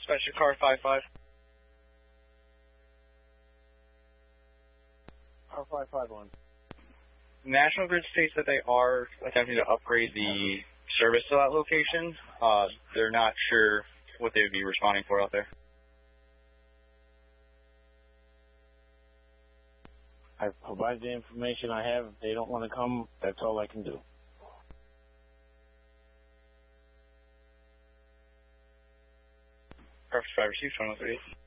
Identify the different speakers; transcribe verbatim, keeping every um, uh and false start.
Speaker 1: Dispatcher car five five.
Speaker 2: Car five five one.
Speaker 1: National Grid states that they are attempting to upgrade the service to that location. Uh, they're not sure what they would be responding for out there.
Speaker 2: I've provided the information I have. If they don't want to come, that's all I can do.
Speaker 1: Perfect, five received, twenty-one thirty-eight.